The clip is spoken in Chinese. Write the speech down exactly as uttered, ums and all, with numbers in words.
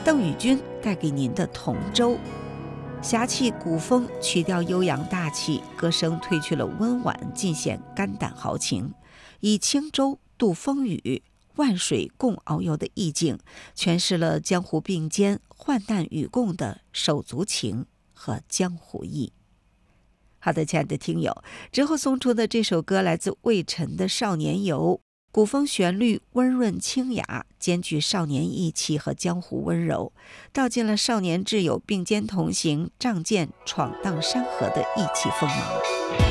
邓宇君带给您的同舟。侠气古风去掉悠扬大气，歌声褪去了温婉，尽显肝胆豪情，以轻舟渡风雨，万水共遨游的意境，诠释了江湖并肩、患难与共的手足情和江湖义。好的，亲爱的听友，之后送出的这首歌来自魏晨的《少年游》，古风旋律温润清雅，兼具少年义气和江湖温柔，道尽了少年挚友并肩同行、仗剑闯荡山河的义气锋芒。